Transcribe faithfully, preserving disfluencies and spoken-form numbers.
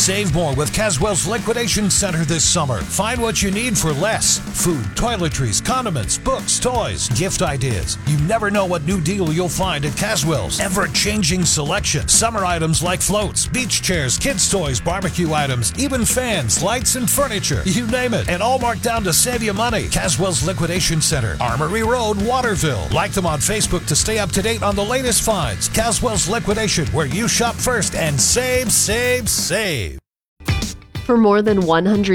Save more with Caswell's Liquidation Center this summer. Find what you need for less. Food, toiletries, condiments, books, toys, gift ideas. You never know what new deal you'll find at Caswell's. Ever-changing selection. Summer items like floats, beach chairs, kids' toys, barbecue items, even fans, lights, and furniture. You name it. And all marked down to save you money. Caswell's Liquidation Center, Armory Road, Waterville. Like them on Facebook to stay up to date on the latest finds. Caswell's Liquidation, where you shop first and save, save, save. For more than one hundred